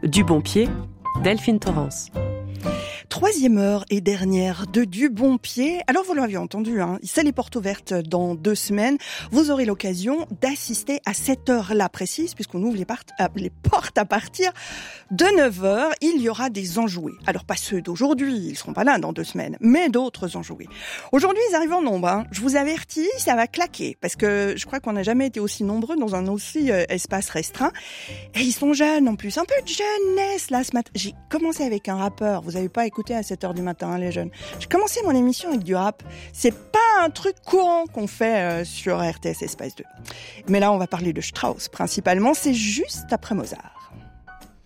Du bon pied, Delphine Torrance. Troisième heure et dernière de Du Bon Pied. Alors vous l'avez entendu, c'est les portes ouvertes dans 2 semaines. Vous aurez l'occasion d'assister à cette heure-là précise, puisqu'on ouvre les portes à partir de 9h. Il y aura des enjoués. Alors pas ceux d'aujourd'hui, ils seront pas là dans 2 semaines, mais d'autres enjoués. Aujourd'hui, ils arrivent en nombre. Je vous avertis, ça va claquer, parce que je crois qu'on n'a jamais été aussi nombreux dans un aussi espace restreint. Et ils sont jeunes en plus, un peu de jeunesse là ce matin. J'ai commencé avec un rappeur, vous avez pas écouté à 7h du matin, les jeunes. J'ai commencé mon émission avec du rap. C'est pas un truc courant qu'on fait sur RTS Espace 2. Mais là, on va parler de Strauss principalement. C'est juste après Mozart.